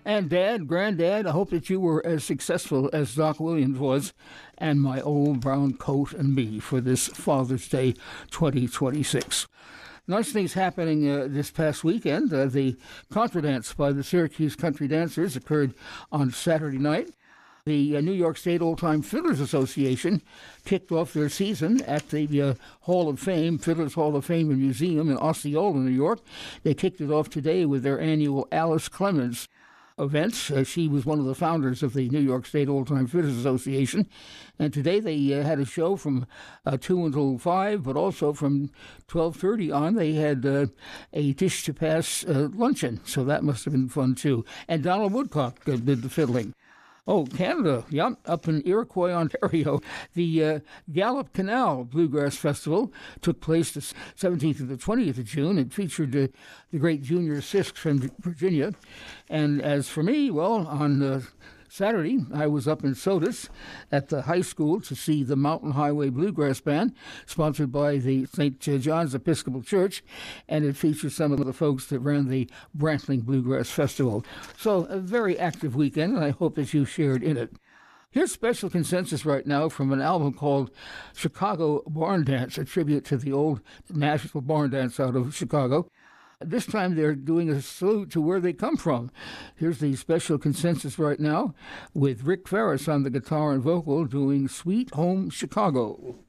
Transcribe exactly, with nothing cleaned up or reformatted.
And Dad, Granddad, I hope that you were as successful as Doc Williams was and my old brown coat and me for this Father's Day twenty twenty-six. Nice things happening uh, this past weekend. Uh, the contra dance by the Syracuse Country Dancers occurred on Saturday night. The uh, New York State Old Time Fiddlers Association kicked off their season at the uh, Hall of Fame, Fiddlers Hall of Fame and Museum in Osceola, New York. They kicked it off today with their annual Alice Clemens events. Uh, she was one of the founders of the New York State Old Time Fiddlers Association. And today they uh, had a show from uh, two until five, but also from twelve thirty on, they had uh, a Dish to Pass uh, luncheon. So that must have been fun, too. And Donald Woodcock uh, did the fiddling. Oh, Canada, yeah, up in Iroquois, Ontario. The uh, Gallup Canal Bluegrass Festival took place the seventeenth to the twentieth of June. It featured uh, the great Junior Sisk from Virginia. And as for me, well, on uh, Saturday, I was up in Sodus at the high school to see the Mountain Highway Bluegrass Band, sponsored by the Saint John's Episcopal Church, and it featured some of the folks that ran the Brantling Bluegrass Festival. So a very active weekend, and I hope that you shared in it. Here's special consensus right now from an album called Chicago Barn Dance, a tribute to the old National Barn Dance out of Chicago. This time they're doing a salute to where they come from. Here's the special consensus right now with Rick Ferris on the guitar and vocal doing Sweet Home Chicago.